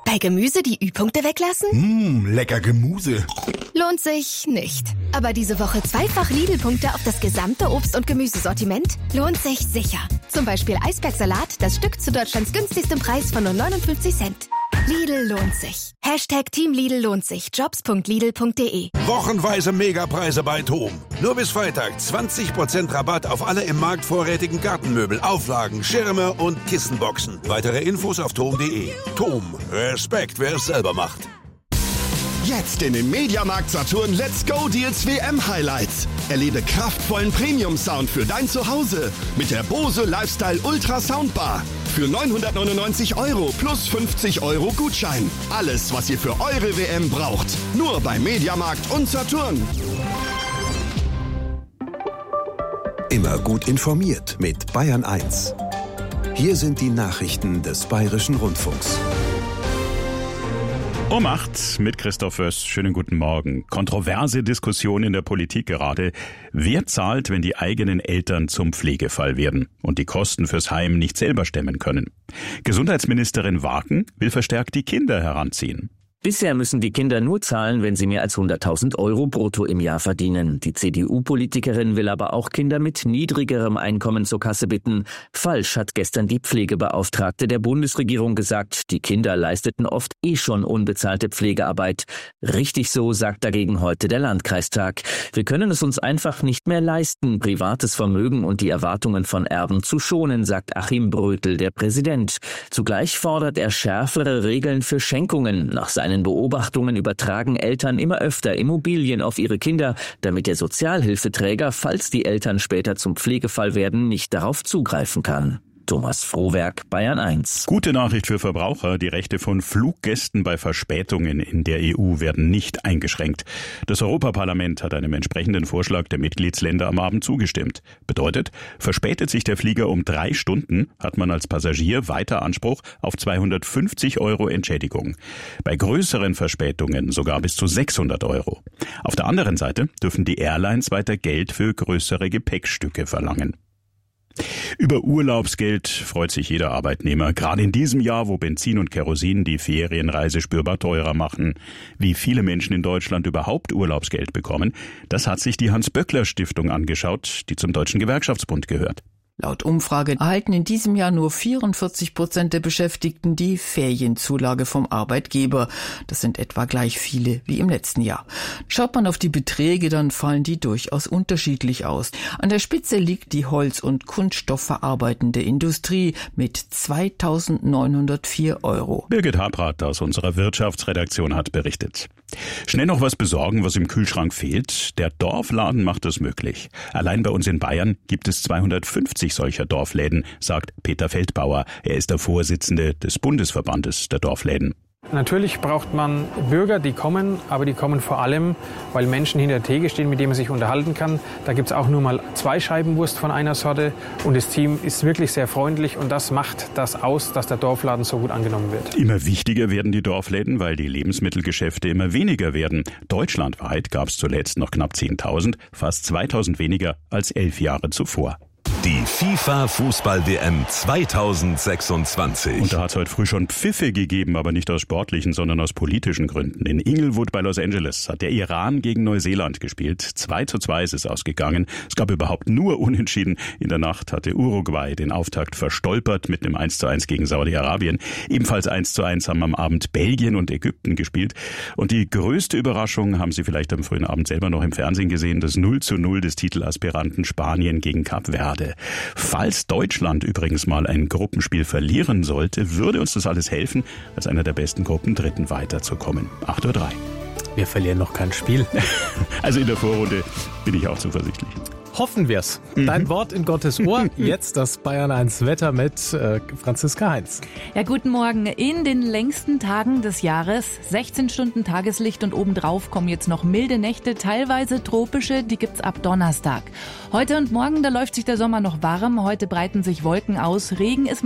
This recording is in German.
Bei Gemüse die Ü-Punkte weglassen? Lecker Gemüse. Lohnt sich nicht. Aber diese Woche zweifach Lidl-Punkte auf das gesamte Obst- und Gemüsesortiment lohnt sich sicher. Zum Beispiel Eisbergsalat, das Stück zu Deutschlands günstigstem Preis von nur 59 Cent. Lidl lohnt sich. Team Lidl lohnt sich. Jobs.lidl.de. Wochenweise Megapreise bei TOM. Nur bis Freitag 20% Rabatt auf alle im Markt vorrätigen Gartenmöbel, Auflagen, Schirme und Kissenboxen. Weitere Infos auf tom.de. TOM. Respekt, wer es selber macht. Jetzt in den Mediamarkt Saturn Let's Go Deals WM Highlights. Erlebe kraftvollen Premium-Sound für dein Zuhause mit der Bose Lifestyle Ultra Soundbar. Für 999 € plus 50 € Gutschein. Alles, was ihr für eure WM braucht. Nur bei Mediamarkt und Saturn. Immer gut informiert mit Bayern 1. Hier sind die Nachrichten des Bayerischen Rundfunks. Um 8 mit Christoph Wöss. Schönen guten Morgen. Kontroverse Diskussion in der Politik gerade. Wer zahlt, wenn die eigenen Eltern zum Pflegefall werden und die Kosten fürs Heim nicht selber stemmen können? Gesundheitsministerin Waken will verstärkt die Kinder heranziehen. Bisher müssen die Kinder nur zahlen, wenn sie mehr als 100.000 € brutto im Jahr verdienen. Die CDU-Politikerin will aber auch Kinder mit niedrigerem Einkommen zur Kasse bitten. Falsch, hat gestern die Pflegebeauftragte der Bundesregierung gesagt. Die Kinder leisteten oft schon unbezahlte Pflegearbeit. Richtig so, sagt dagegen heute der Landkreistag. Wir können es uns einfach nicht mehr leisten, privates Vermögen und die Erwartungen von Erben zu schonen, sagt Achim Brötel, der Präsident. Zugleich fordert er schärfere Regeln für Schenkungen. Nach seinen Beobachtungen übertragen Eltern immer öfter Immobilien auf ihre Kinder, damit der Sozialhilfeträger, falls die Eltern später zum Pflegefall werden, nicht darauf zugreifen kann. Thomas Frohwerk, Bayern 1. Gute Nachricht für Verbraucher. Die Rechte von Fluggästen bei Verspätungen in der EU werden nicht eingeschränkt. Das Europaparlament hat einem entsprechenden Vorschlag der Mitgliedsländer am Abend zugestimmt. Bedeutet, verspätet sich der Flieger um 3 Stunden, hat man als Passagier weiter Anspruch auf 250 € Entschädigung. Bei größeren Verspätungen sogar bis zu 600 €. Auf der anderen Seite dürfen die Airlines weiter Geld für größere Gepäckstücke verlangen. Über Urlaubsgeld freut sich jeder Arbeitnehmer, gerade in diesem Jahr, wo Benzin und Kerosin die Ferienreise spürbar teurer machen. Wie viele Menschen in Deutschland überhaupt Urlaubsgeld bekommen, das hat sich die Hans-Böckler-Stiftung angeschaut, die zum Deutschen Gewerkschaftsbund gehört. Laut Umfrage erhalten in diesem Jahr nur 44% der Beschäftigten die Ferienzulage vom Arbeitgeber. Das sind etwa gleich viele wie im letzten Jahr. Schaut man auf die Beträge, dann fallen die durchaus unterschiedlich aus. An der Spitze liegt die Holz- und kunststoffverarbeitende Industrie mit 2.904 €. Birgit Habrath aus unserer Wirtschaftsredaktion hat berichtet. Schnell noch was besorgen, was im Kühlschrank fehlt. Der Dorfladen macht es möglich. Allein bei uns in Bayern gibt es 250 solcher Dorfläden, sagt Peter Feldbauer. Er ist der Vorsitzende des Bundesverbandes der Dorfläden. Natürlich braucht man Bürger, die kommen, aber die kommen vor allem, weil Menschen hinter der Theke stehen, mit denen man sich unterhalten kann. Da gibt es auch nur mal 2 Scheiben Wurst von einer Sorte und das Team ist wirklich sehr freundlich und das macht das aus, dass der Dorfladen so gut angenommen wird. Immer wichtiger werden die Dorfläden, weil die Lebensmittelgeschäfte immer weniger werden. Deutschlandweit gab es zuletzt noch knapp 10.000, fast 2.000 weniger als 11 Jahre zuvor. Die FIFA-Fußball-WM 2026. Und da hat es heute früh schon Pfiffe gegeben, aber nicht aus sportlichen, sondern aus politischen Gründen. In Inglewood bei Los Angeles hat der Iran gegen Neuseeland gespielt. 2:2 ist es ausgegangen. Es gab überhaupt nur Unentschieden. In der Nacht hatte Uruguay den Auftakt verstolpert mit einem 1:1 gegen Saudi-Arabien. Ebenfalls 1:1 haben am Abend Belgien und Ägypten gespielt. Und die größte Überraschung haben Sie vielleicht am frühen Abend selber noch im Fernsehen gesehen, das 0:0 des Titelaspiranten Spanien gegen Kap Verde. Falls Deutschland übrigens mal ein Gruppenspiel verlieren sollte, würde uns das alles helfen, als einer der besten Gruppen Dritten weiterzukommen. 8:03 Uhr. Wir verlieren noch kein Spiel. Also in der Vorrunde bin ich auch zuversichtlich. Hoffen wir's. Dein Wort in Gottes Ohr. Jetzt das Bayern 1 Wetter mit Franziska Heinz. Ja, guten Morgen. In den längsten Tagen des Jahres, 16 Stunden Tageslicht und obendrauf kommen jetzt noch milde Nächte, teilweise tropische, die gibt's ab Donnerstag. Heute und morgen, da läuft sich der Sommer noch warm. Heute breiten sich Wolken aus. Regen ist